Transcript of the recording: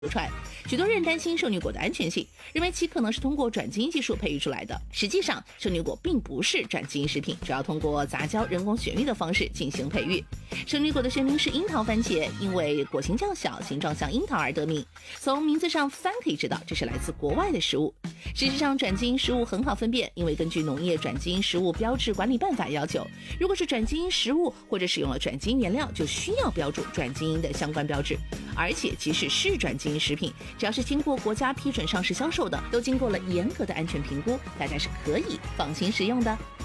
传。许多人担心圣女果的安全性，认为其可能是通过转基因技术培育出来的。实际上，圣女果并不是转基因食品，主要通过杂交人工选育的方式进行培育。圣女果的学名是樱桃番茄，因为果形较小，形状像樱桃而得名。从名字上番可以知道，这是来自国外的食物。事实上，转基因食物很好分辨，因为根据农业转基因食物标志管理办法要求，如果是转基因食物或者使用了转基因原料，就需要标注转基因的相关标志。而且，即使是转基因食品，只要是经过国家批准上市销售的，都经过了严格的安全评估，大家是可以放心食用的。